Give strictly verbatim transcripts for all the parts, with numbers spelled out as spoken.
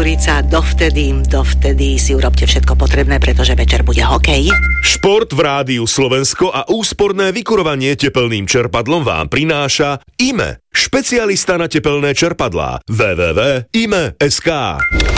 Ďurica, dovtedy, dovtedy si urobte všetko potrebné, pretože večer bude hokej. Šport v Rádiu Slovensko a úsporné vykurovanie tepelným čerpadlom vám prináša í em e, špecialista na tepelné čerpadlá. w w w bodka i m e bodka es ká.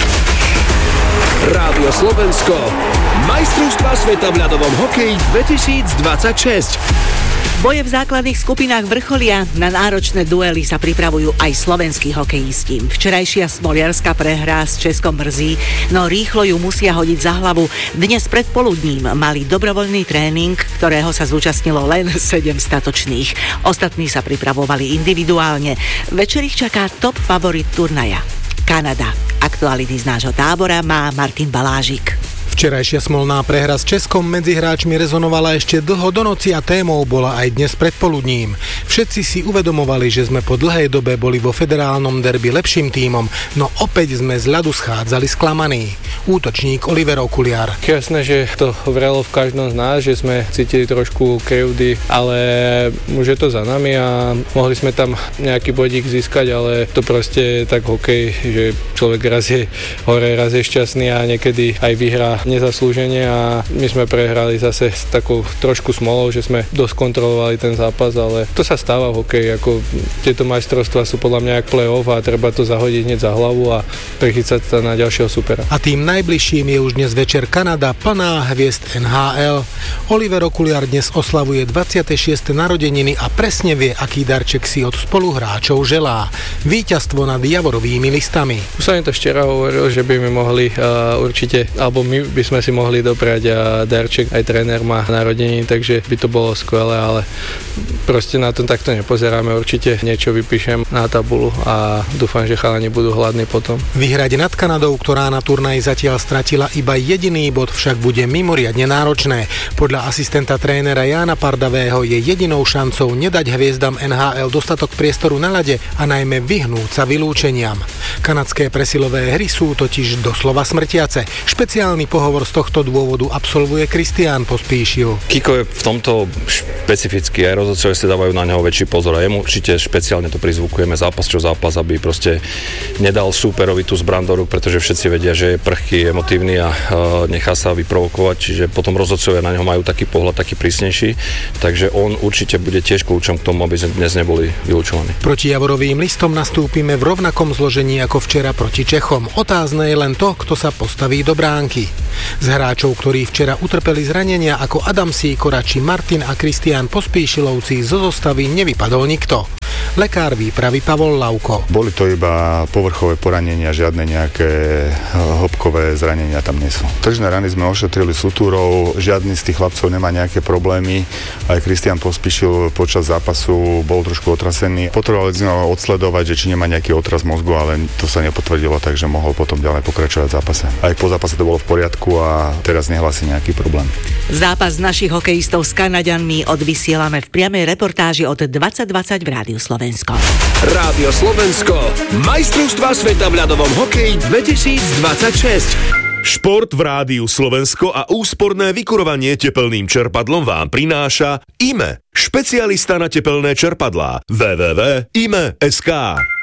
Rádio Slovensko, majstrovstvá sveta v ľadovom hokeji dvetisícdvadsaťšesť. Boje v základných skupinách vrcholia, na náročné duely sa pripravujú aj slovenskí hokejisti. Včerajšia smoliarská prehra s Českom mrzí, no rýchlo ju musia hodiť za hlavu. Dnes predpoludním mali dobrovoľný tréning, ktorého sa zúčastnilo len sedem statočných. Ostatní sa pripravovali individuálne. Večer ich čaká top favorit turnaja. Kanada. Aktuality z nášho tábora má Martin Balážik. Včerajšia smolná prehra s Českom medzi hráčmi rezonovala ešte dlho do noci a témou bola aj dnes predpoludním. Všetci si uvedomovali, že sme po dlhej dobe boli vo federálnom derby lepším tímom, no opäť sme z ľadu schádzali sklamaní. Útočník Oliver Okuliar. Jasné, že to vrelo v každom z nás, že sme cítili trošku krivdy, ale už je to za nami a mohli sme tam nejaký bodík získať, ale to proste je tak hokej, že človek raz je hore, raz je šťastný a niekedy aj vyhrá nezaslúžene a my sme prehrali zase s takou trošku smolou, že sme dosť kontrolovali ten zápas, ale to sa stáva v hokeji, ako tieto majstrovstvá sú podľa mňa jak play-off a treba to zahodiť hneď za hlavu a prichycať sa na ďalšieho supera. A tým najbližším je už dnes večer Kanada, plná hviezd en há el. Oliver Okuliar dnes oslavuje dvadsiate šieste narodeniny a presne vie, aký darček si od spoluhráčov želá. Víťazstvo nad Javorovými listami. Už sa mi to včera hovoril, že by mi mohli uh, určite, alebo my by sme si mohli doprať a darček, aj tréner má narodeniny, takže by to bolo skvelé, ale proste na to takto nepozeráme, určite niečo vypíšem na tabulu a dúfam, že chalani budú hladní potom. Vyhrať nad Kanadou, ktorá na turnaji zatiaľ stratila iba jediný bod, však bude mimoriadne náročné. Podľa asistenta trénera Jána Pardavého je jedinou šancou nedať hviezdam en há el dostatok priestoru na ľade a najmä vyhnúť sa vylúčeniam. Kanadské presilové hry sú totiž doslova smrtiace. Špeciálny pohovor z tohto dôvodu absolvuje Kristián Pospíšil. Kiko je v tomto špecifický, aj rozhodcovia si dávajú na neho väčší pozor a jemu určite špeciálne to prizvukujeme zápas čo zápas, aby proste nedal súperovi tú zbraň do rúk, pretože všetci vedia, že je prchký, emotívny a uh, nechá sa vyprovokovať, čiže potom rozhodcovia na neho majú taký pohľad, taký prísnejší, takže on určite bude tiež kľúčom k tomu, aby dnes neboli vylúčovaní. Proti Javorovým listom nastúpime v rovnakom zložení ako včera proti Čechom. Otázne je len to, kto sa postaví do bránky. Z hráčov, ktorí včera utrpeli zranenia ako Adam Sýkora či Martin a Kristián Pospíšilovci, zo zostavy nevypadol nikto. Lekár výpravy Pavol Lauko. Boli to iba povrchové poranenia, žiadne nejaké hĺbkové zranenia tam nie sú. Tržné rany sme ošetrili sutúrou, žiadny z tých chlapcov nemá nejaké problémy. Aj Kristián Pospíšil počas zápasu bol trošku otrasený. Potrebovali sme ho odsledovať, že či nemá nejaký otras mozgu, ale to sa nepotvrdilo, takže mohol potom ďalej pokračovať v zápase. Aj po zápase to bolo v poriadku a teraz nehlási nejaký problém. Zápas našich hokejistov s Kanaďanmi odvysielame v priamej reportáži od dvadsať dvadsať v Rádiu Slovensko. Rádio Slovensko, majstrovstvá sveta v ľadovom hokeji dvetisícdvadsaťšesť. Šport v Rádiu Slovensko a úsporné vykurovanie tepelným čerpadlom vám prináša í em e, špecialista na tepelné čerpadlá. w w w bodka i m e bodka es ká.